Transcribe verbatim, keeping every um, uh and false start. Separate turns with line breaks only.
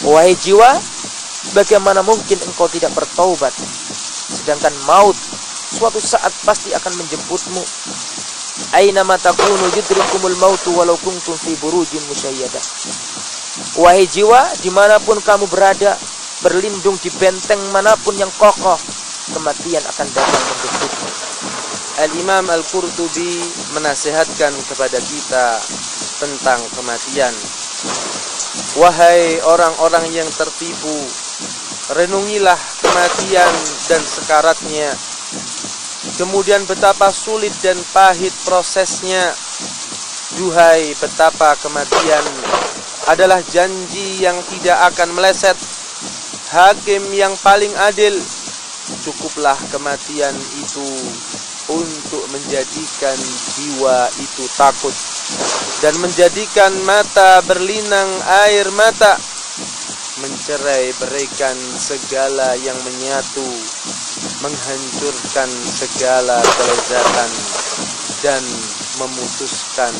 Wahai jiwa, bagaimana mungkin engkau tidak bertaubat, sedangkan maut suatu saat pasti akan menjemputmu. Aina ma takunu yudrikumul mautu walau kuntum fi burujin musyayyadah. Wahai jiwa, dimanapun kamu berada, berlindung di benteng manapun yang kokoh, kematian akan datang menjemputmu.
Al-Imam Al-Qurtubi menasihatkan kepada kita tentang kematian. Wahai orang-orang yang tertipu, renungilah kematian dan sekaratnya. Kemudian betapa sulit dan pahit prosesnya. Duhai, betapa kematian adalah janji yang tidak akan meleset. Hakim yang paling adil, cukuplah kematian itu untuk menjadikan jiwa itu takut dan menjadikan mata berlinang air mata, mencerai berikan segala yang menyatu, menghancurkan segala kelezatan dan memutuskan